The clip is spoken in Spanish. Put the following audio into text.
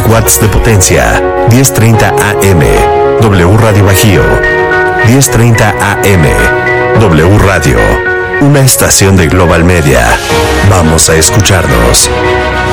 watts de potencia. 1030 AM. W Radio Bajío. 1030 AM. W Radio. Una estación de Global Media. Vamos a escucharnos.